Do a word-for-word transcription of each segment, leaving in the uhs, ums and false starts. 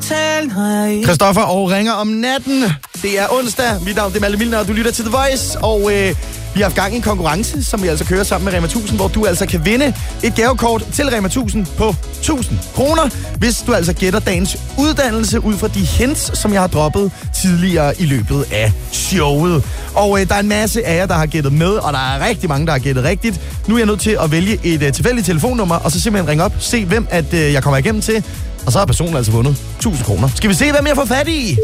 Christoffer og ringer om natten. Det er onsdag. Mit navn er Malte Milner, og du lytter til The Voice. Og øh, vi har haft gang i en konkurrence, som vi altså kører sammen med Rema tusind, hvor du altså kan vinde et gavekort til Rema tusind på tusind kroner, hvis du altså gætter dagens uddannelse ud fra de hints, som jeg har droppet tidligere i løbet af showet. Og øh, der er en masse af jer, der har gættet med, og der er rigtig mange, der har gættet rigtigt. Nu er jeg nødt til at vælge et øh, tilfældigt telefonnummer, og så simpelthen ringe op, se hvem at, øh, jeg kommer igennem til. Og så har personen altså vundet tusind kroner. Skal vi se, hvem jeg får fat i?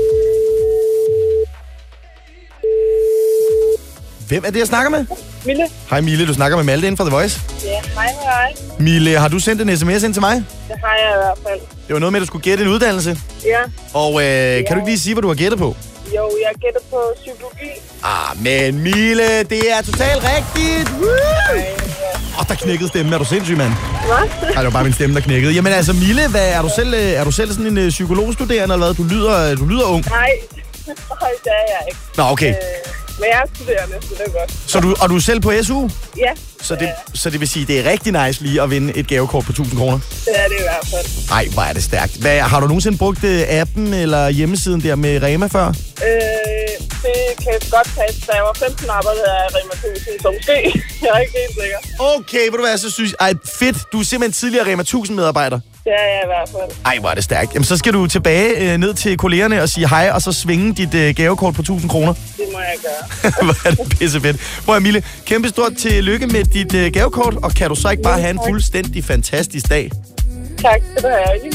Hvem er det, jeg snakker med? Mille. Hej Mille, du snakker med Malte inden fra The Voice. Ja, hej hej. Mille, har du sendt en sms ind til mig? Det har jeg i hvert fald. Det var noget med, at du skulle gætte en uddannelse. Ja. Og øh, ja. kan du ikke lige sige, hvad du har gættet på? Jo, jeg gætter på psykologi. Ah, men Mille, det er totalt rigtigt. Woo! Åh, ja. oh, der knækkede stemmen. Er du sindssyg, mand? Hvad? Nej, det var bare min stemme, der knækkede. Jamen altså, Mille, hvad, er, du selv, er du selv sådan en uh, psykologstuderende, eller hvad? Du lyder, du lyder ung. Nej, Nej det er jeg ikke. Nå, okay. Øh, men jeg er studerende, så det er godt. Så du, og du er selv på S U? Ja. Så det, så det vil sige, det er rigtig nice lige at vinde et gavekort på tusind kroner? Det er det i hvert fald. Nej, hvor er det stærkt. Hvad, har du nogensinde brugt uh, appen eller hjemmesiden der med Rema før? Øh, det kan godt passe. Da jeg var femten arbejdede jeg i Rema tusind, så måske. Jeg er ikke helt sikker. Okay, ved du hvad, så synes ej, fedt. Du er simpelthen tidligere Rema tusind medarbejder. Det er jeg i hvert fald. Ej, hvor er det stærkt. Jamen, så skal du tilbage øh, ned til kollegerne og sige hej, og så svinge dit øh, gavekort på tusind kroner. Det må jeg gøre. Hvor er det pissefedt. Prøv Mille, kæmpe stort tillykke med dit øh, gavekort, og kan du så ikke bare have en fuldstændig fantastisk dag? Tak, det har jeg.